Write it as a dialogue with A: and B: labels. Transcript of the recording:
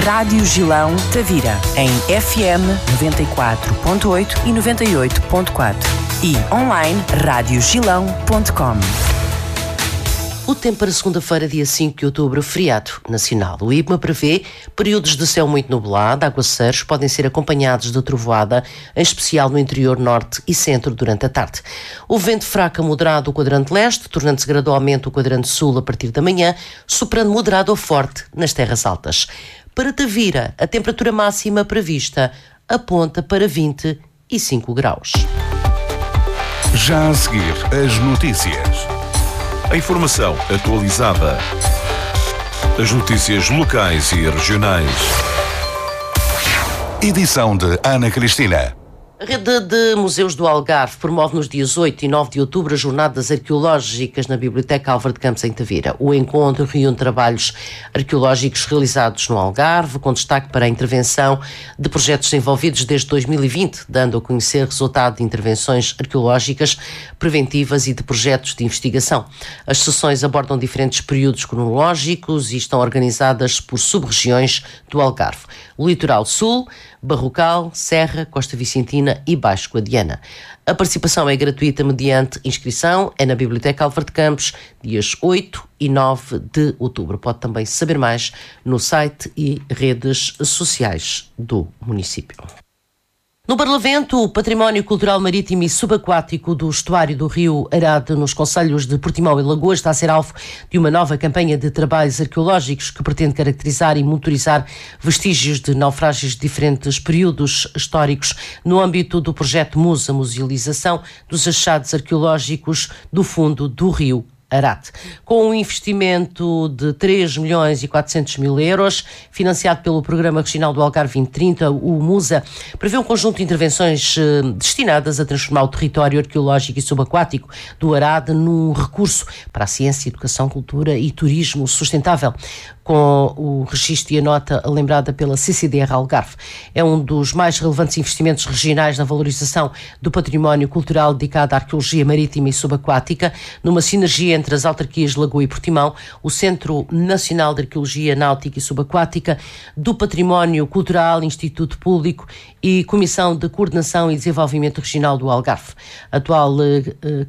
A: Rádio Gilão Tavira, em FM 94.8 e 98.4 e online radiogilão.com.
B: O tempo para segunda-feira, dia 5 de outubro, feriado nacional. O IPMA prevê períodos de céu muito nublado, aguaceiros podem ser acompanhados de trovoada, em especial no interior norte e centro durante a tarde. O vento fraco a moderado o quadrante leste, tornando-se gradualmente o quadrante sul a partir da manhã, soprando moderado ou forte nas terras altas. Para Tavira, a temperatura máxima prevista aponta para 25 graus.
C: Já a seguir, as notícias. A informação atualizada. As notícias locais e regionais. Edição de Ana Cristina.
B: A Rede de Museus do Algarve promove nos dias 8 e 9 de outubro as jornadas arqueológicas na Biblioteca Álvaro de Campos, em Tavira. O encontro reúne trabalhos arqueológicos realizados no Algarve, com destaque para a intervenção de projetos desenvolvidos desde 2020, dando a conhecer resultado de intervenções arqueológicas preventivas e de projetos de investigação. As sessões abordam diferentes períodos cronológicos e estão organizadas por sub-regiões do Algarve: o Litoral Sul, Barrocal, Serra, Costa Vicentina e Baixo Guadiana. A participação é gratuita mediante inscrição, é na Biblioteca Álvaro de Campos, dias 8 e 9 de outubro. Pode também saber mais no site e redes sociais do município. No Barlavento, o património cultural marítimo e subaquático do estuário do rio Arade, nos concelhos de Portimão e Lagoas, está a ser alvo de uma nova campanha de trabalhos arqueológicos que pretende caracterizar e monitorizar vestígios de naufrágios de diferentes períodos históricos no âmbito do projeto MUSA, Musealização dos Achados Arqueológicos do Fundo do Rio Arade. Com um investimento de 3.400.000 euros, financiado pelo Programa Regional do Algarve 2030, o MUSA prevê um conjunto de intervenções destinadas a transformar o território arqueológico e subaquático do Arade num recurso para a ciência, educação, cultura e turismo sustentável, com o registro e a nota lembrada pela CCDR Algarve. É um dos mais relevantes investimentos regionais na valorização do património cultural dedicado à arqueologia marítima e subaquática, numa sinergia entre as autarquias de Lagoa e Portimão, o Centro Nacional de Arqueologia Náutica e Subaquática, do Património Cultural, Instituto Público e Comissão de Coordenação e Desenvolvimento Regional do Algarve. A atual